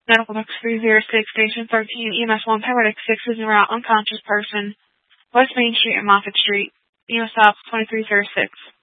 Medical box 306, Station 13, EMS 1, Paramedic 6 is en route, unconscious person, West Main Street and Moffett Street, EMS stop 2306.